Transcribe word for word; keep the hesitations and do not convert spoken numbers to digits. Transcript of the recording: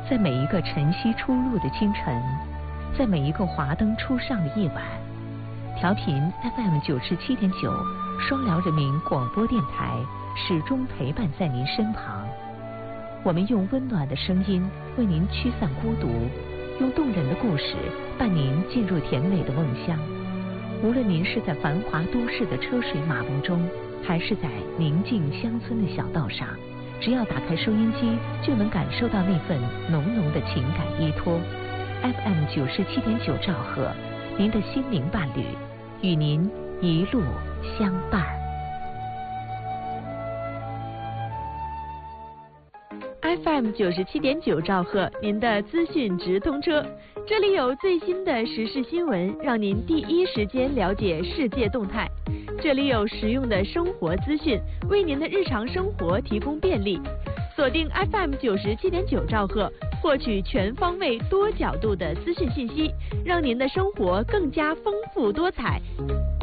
在每一个晨曦初露的清晨，在每一个华灯初上的夜晚，调频 F M 九十七点九，双辽人民广播电台始终陪伴在您身旁。我们用温暖的声音为您驱散孤独，用动人的故事伴您进入甜美的梦乡。无论您是在繁华都市的车水马龙中，还是在宁静乡村的小道上，只要打开收音机，就能感受到那份浓浓的情感依托。F M 九十七点九兆赫，您的心灵伴侣，与您一路相伴。 F M 九十七点九兆赫，您的资讯直通车，这里有最新的时事新闻，让您第一时间了解世界动态。这里有实用的生活资讯，为您的日常生活提供便利。锁定 F M 九十七点九兆赫，获取全方位、多角度的资讯信息，让您的生活更加丰富多彩。